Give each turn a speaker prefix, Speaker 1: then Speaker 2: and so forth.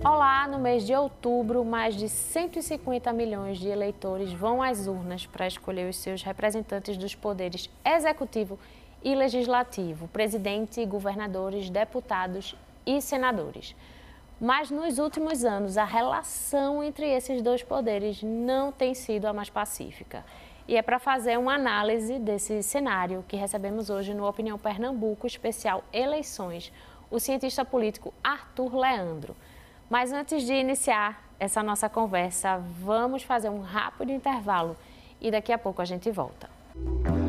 Speaker 1: Olá, no mês de outubro, mais de 150 milhões de eleitores vão às urnas para escolher os seus representantes dos poderes executivo e legislativo, presidente, governadores, deputados e senadores. Mas nos últimos anos, a relação entre esses dois poderes não tem sido a mais pacífica. E é para fazer uma análise desse cenário que recebemos hoje no Opinião Pernambuco, especial Eleições, o cientista político Arthur Leandro. Mas antes de iniciar essa nossa conversa, vamos fazer um rápido intervalo e daqui a pouco a gente volta.